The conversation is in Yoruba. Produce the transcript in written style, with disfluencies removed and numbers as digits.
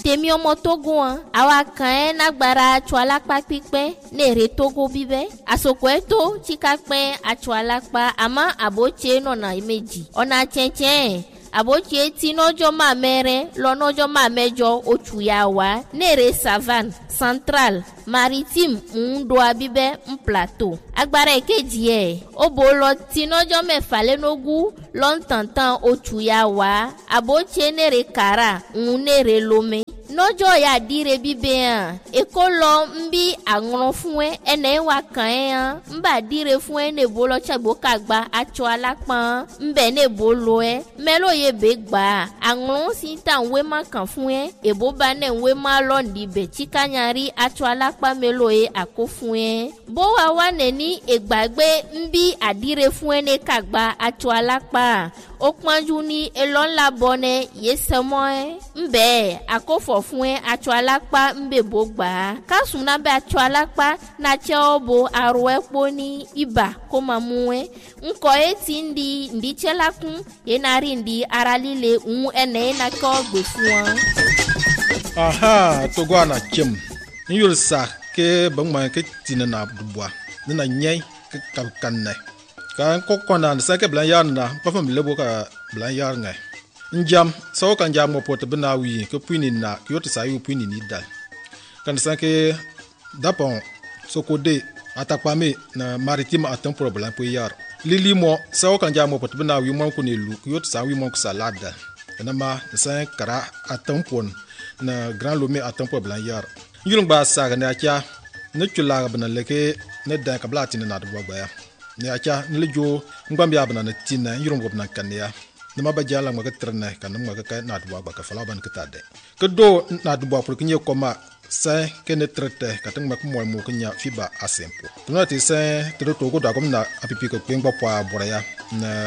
tèmi ọmọ Togo an àwa kan nagbara atsualakpa pípẹ́ nere Togo bíbẹ́ àsopọ̀ ẹ̀tọ́ tsikapẹ́ atsualakpa àmọ́ àbótse nọ̀nà méjì ọ̀nà tsẹ̀tsẹ̀ àbótse tí nọ́jọ́ máa mẹ́rẹ́ lọ́nọ́jọ́ máa mẹ́jọ oṣù yà wá nere savane central maritime ńdoa bíbẹ́ ń plateau agbára èkejì ẹ̀ ó bò lọ tí nọ́jọ́ mẹ́fà lẹ́nogún lọ́ntàntàn oṣù yà wá àbótse nere kara ń nere lomé nọ́jọ́ ya dire bíbẹ́ hàn èkó lọ ń bí àrùn fún ẹ ẹnẹ wa kàn ẹ́ hàn ń bà dire fún ẹ ní bolo tsagbo kagba atsọ alápọ̀n ń bẹ̀ ní bolo ẹ mẹ́lò yẹ bẹ́ gbà àrùn sí ta ń wé má kàn fún ẹ èbó bá ní ń wé má lọ́ọ̀dì bẹ̀ tsikanyari atsọ alápá mẹ́lò yẹ àkó fún ẹ bó wa wà nẹ́ni ìgbàgbé ń bí àdire fún ẹ ní kagba atsọ alápá ó pọ́njú ní elọ́ńlá bọ́nẹ yé sẹ́mọ́ ẹ ń bẹ̀ àkófọ̀ fún ẹ atsọ alápá ń bẹ̀ bó gbà á kásùn náà bẹ atsọ alápá náà tsẹ́ ọ bo arọ ẹ kpó ní ibà kó máa mú ẹ ńkọ ẹ ti ń di ǹdí tsẹ́ la kún yẹn náà rí ǹdí ara líle ń ẹnẹ yẹn náà kọ́ gbè fún ọ. aha Togo ana chem nyul sa ke bangma ke tina na dubwa na nyai ke kanne kan ko kona sa ke blan yar na pa fam lebo ka blan yar ngai njam so kan jam mo pot bna wi ke puini na kyoto sa yu puini ni dal kan sa ke dapon sokode atakpame na maritime atam problem po yar lili mo so kan jam mo pot bna wi mo ko ne lu kyoto sa wi mo ko salada na ma sa kara atam pon na grand lomé atam problem yar yulung ba sa ga na kya ne chula bna leke ne dan ka blati na do gba ya ne acha ne lejo ngbambia bna na tina yulung go bna kan ya nama ba jala ma ka trene kan ma ka na do gba ka fala ban ka tade ke do na do ba pour kinye koma sa ke ne trete ka tang ma ko mo kinya fiba asempo tuna ti sa to go da kom na apipi ko pengba pa boraya na